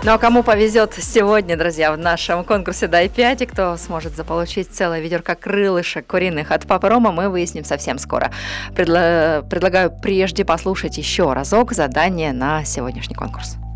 Ну а кому повезет сегодня, друзья, в нашем конкурсе «Дай 5», и кто сможет заполучить целое ведерко крылышек куриных от Папы Рома, мы выясним совсем скоро. Предлагаю прежде послушать еще разок задание на сегодняшний конкурс.